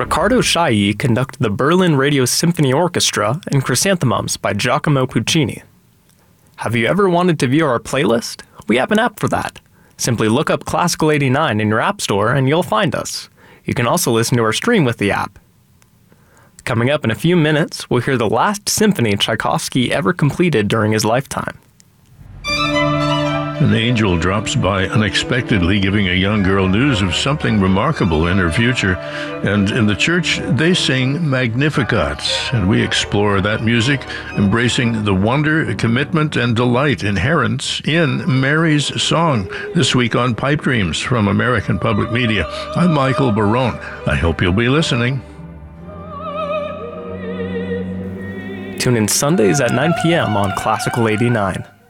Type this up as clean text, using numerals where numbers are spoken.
Riccardo Chailly conducted the Berlin Radio Symphony Orchestra and Chrysanthemums by Giacomo Puccini. Have you ever wanted to view our playlist? We have an app for that. Simply look up Classical 89 in your app store and you'll find us. You can also listen to our stream with the app. Coming up in a few minutes, we'll hear the last symphony Tchaikovsky ever completed during his lifetime. An angel drops by unexpectedly, giving a young girl news of something remarkable in her future. And in the church, they sing Magnificat, and we explore that music, embracing the wonder, commitment, and delight inherent in Mary's song. This week on Pipe Dreams from American Public Media, I'm Michael Barone. I hope you'll be listening. Tune in Sundays at 9 p.m. on Classical 89.